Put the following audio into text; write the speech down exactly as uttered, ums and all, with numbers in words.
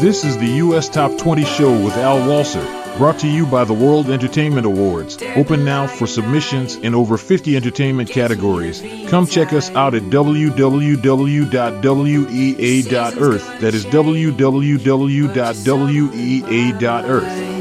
This is the U S Top twenty Show with Al Walser, brought to you by the World Entertainment Awards. Open now for submissions in over fifty entertainment categories. Come check us out at w w w dot w e a dot earth. That is w w w dot w e a dot earth.